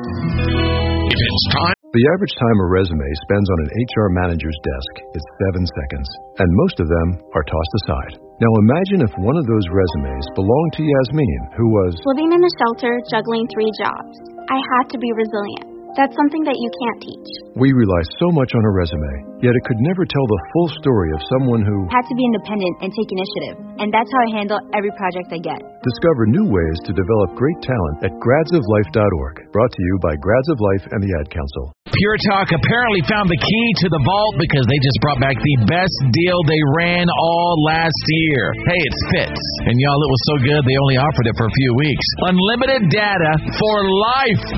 If it's time. The average time a resume spends on an HR manager's desk is 7 seconds, and most of them are tossed aside. Now imagine if one of those resumes belonged to Yasmin, who was living in a shelter, juggling 3 jobs. I had to be resilient. That's something that you can't teach. We rely so much on a resume, yet it could never tell the full story of someone who had to be independent and take initiative. And that's how I handle every project I get. Discover new ways to develop great talent at gradsoflife.org. Brought to you by Grads of Life and the Ad Council. Pure Talk apparently found the key to the vault because they just brought back the best deal they ran all last year. Hey, it fits. And y'all, it was so good they only offered it for a few weeks. Unlimited data for life.